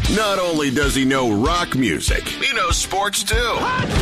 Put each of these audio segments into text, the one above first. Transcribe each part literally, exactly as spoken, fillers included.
Not only does he know rock music, he knows sports too.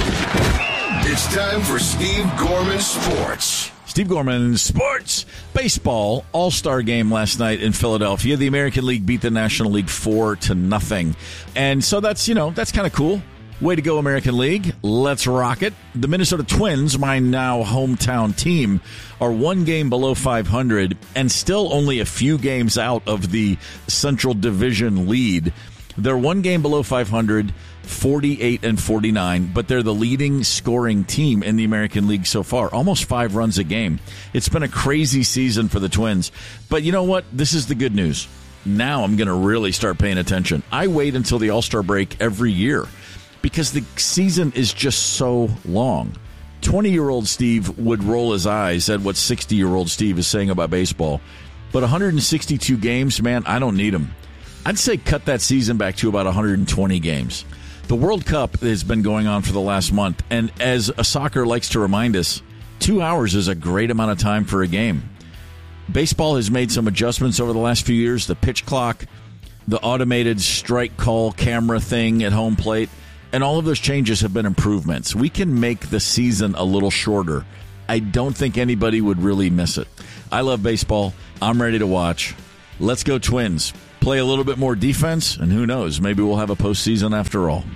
It's time for Steve Gorman Sports. Steve Gorman Sports. Baseball All-Star game last night in Philadelphia. The American League beat the National League four to nothing. And so that's, you know, that's kind of cool. Way to go, American League. Let's rock it. The Minnesota Twins, my now hometown team, are one game below five hundred and still only a few games out of the Central Division lead. They're one game below five hundred, forty-eight and forty-nine, but they're the leading scoring team in the American League so far, almost five runs a game. It's been a crazy season for the Twins. But you know what? This is the good news. Now I'm going to really start paying attention. I wait until the All-Star break every year because the season is just so long. twenty-year-old Steve would roll his eyes at what sixty-year-old Steve is saying about baseball. But one hundred sixty-two games, man, I don't need them. I'd say cut that season back to about one hundred twenty games. The World Cup has been going on for the last month, and as a soccer likes to remind us, two hours is a great amount of time for a game. Baseball has made some adjustments over the last few years. The pitch clock, the automated strike call camera thing at home plate, and all of those changes have been improvements. We can make the season a little shorter. I don't think anybody would really miss it. I love baseball. I'm ready to watch. Let's go Twins. Play a little bit more defense, and who knows, maybe we'll have a postseason after all.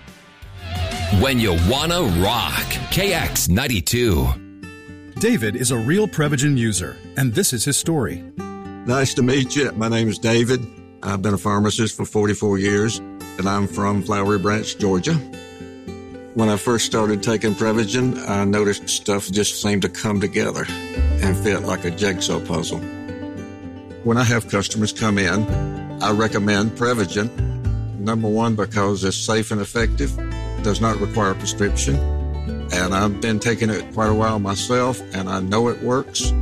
When you wanna rock, K X ninety-two. David is a real Prevagen user, and this is his story. Nice to meet you. My name is David. I've been a pharmacist for forty-four years, and I'm from Flowery Branch, Georgia. When I first started taking Prevagen, I noticed stuff just seemed to come together and fit like a jigsaw puzzle. When I have customers come in, I recommend Prevagen. Number one, because it's safe and effective, does not require a prescription, and I've been taking it quite a while myself, and I know it works.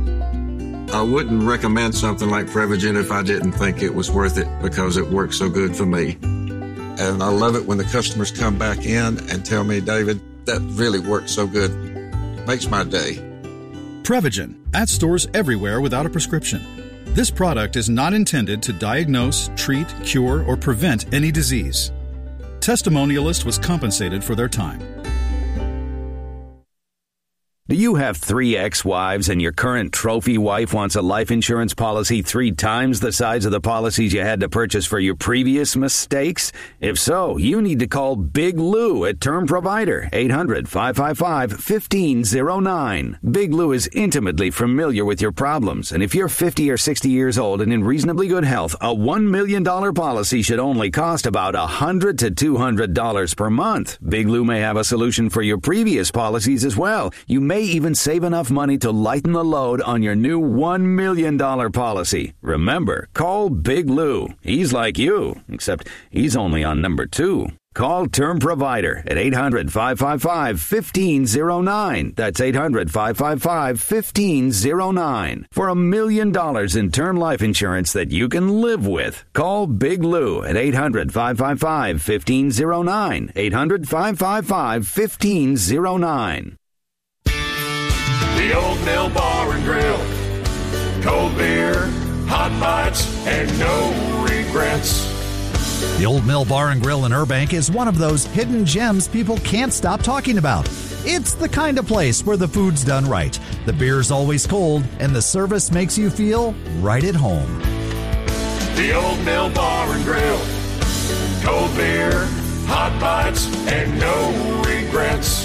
I wouldn't recommend something like Prevagen if I didn't think it was worth it because it works so good for me. And I love it when the customers come back in and tell me, David, that really worked so good. Makes my day. Prevagen, at stores everywhere without a prescription. This product is not intended to diagnose, treat, cure, or prevent any disease. Testimonialist was compensated for their time. Do you have three ex-wives and your current trophy wife wants a life insurance policy three times the size of the policies you had to purchase for your previous mistakes? If so, you need to call Big Lou at Term Provider, eight hundred, five five five, one five zero nine. Big Lou is intimately familiar with your problems, and if you're fifty or sixty years old and in reasonably good health, a one million dollars policy should only cost about one hundred to two hundred dollars per month. Big Lou may have a solution for your previous policies as well. You may even save enough money to lighten the load on your new one million dollars policy. Remember, call Big Lou. He's like you, except he's only on number two. Call Term Provider at eight hundred, five five five, one five zero nine. That's eight hundred, five five five, one five zero nine. For a million dollars in term life insurance that you can live with. Call Big Lou at eight hundred, five five five, one five zero nine. eight hundred, five five five, one five zero nine. The Old Mill Bar and Grill. Cold beer, hot bites, and no regrets. The Old Mill Bar and Grill in Burbank is one of those hidden gems people can't stop talking about. It's the kind of place where the food's done right, the beer's always cold, and the service makes you feel right at home. The Old Mill Bar and Grill. Cold beer, hot bites, and no regrets.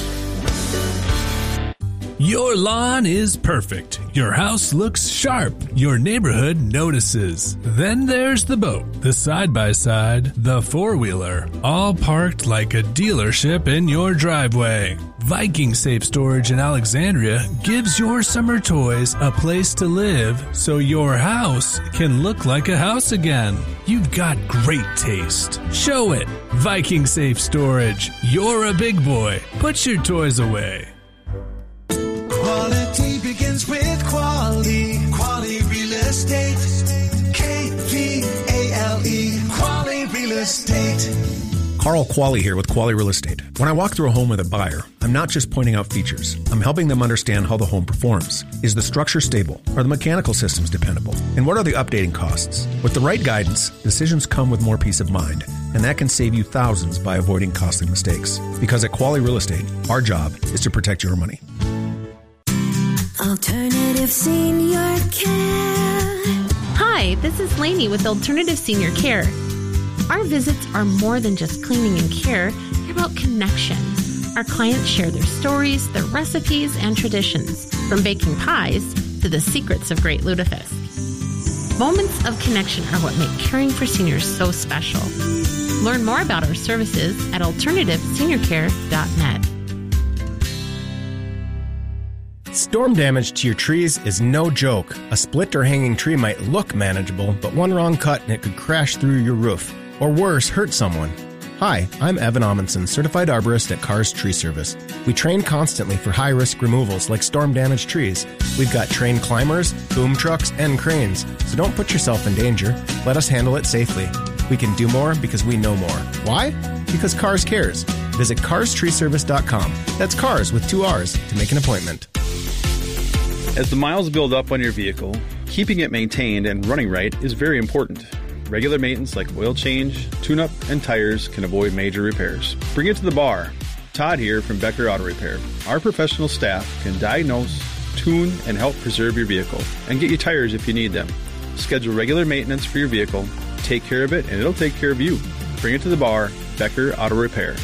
Your lawn is perfect. Your house looks sharp. Your neighborhood notices. Then there's the boat, the side-by-side, the four-wheeler, all parked like a dealership in your driveway. Viking Safe Storage in Alexandria gives your summer toys a place to live so your house can look like a house again. You've got great taste. Show it. Viking Safe Storage. You're a big boy. Put your toys away. Quality begins with quality. Quality real estate. K V A L E. Quality real estate. Carl Qualley here with Qualley Real Estate. When I walk through a home with a buyer, I'm not just pointing out features. I'm helping them understand how the home performs. Is the structure stable? Are the mechanical systems dependable? And what are the updating costs? With the right guidance, decisions come with more peace of mind. and that can save you thousands by avoiding costly mistakes. Because at Quali Real Estate, our job is to protect your money. Alternative Senior Care. Hi, this is Lainey with Alternative Senior Care. Our visits are more than just cleaning and care. They're about connection. Our clients share their stories, their recipes, and traditions, from baking pies to the secrets of great lutefisk. Moments of connection are what make caring for seniors so special. Learn more about our services at alternative senior care dot net. Storm damage to your trees is no joke. A split or hanging tree might look manageable, but one wrong cut and it could crash through your roof. Or worse, hurt someone. Hi, I'm Evan Amundsen, certified arborist at Cars Tree Service. We train constantly for high-risk removals like storm-damaged trees. We've got trained climbers, boom trucks, and cranes, so don't put yourself in danger. Let us handle it safely. We can do more because we know more. Why? Because Cars cares. Visit cars tree service dot com. That's cars with two R's to make an appointment. As the miles build up on your vehicle, keeping it maintained and running right is very important. Regular maintenance like oil change, tune-up, and tires can avoid major repairs. Bring it to the bar. Todd here from Becker Auto Repair. Our professional staff can diagnose, tune, and help preserve your vehicle, and get you tires if you need them. Schedule regular maintenance for your vehicle, take care of it, and it'll take care of you. Bring it to the bar, Becker Auto Repair.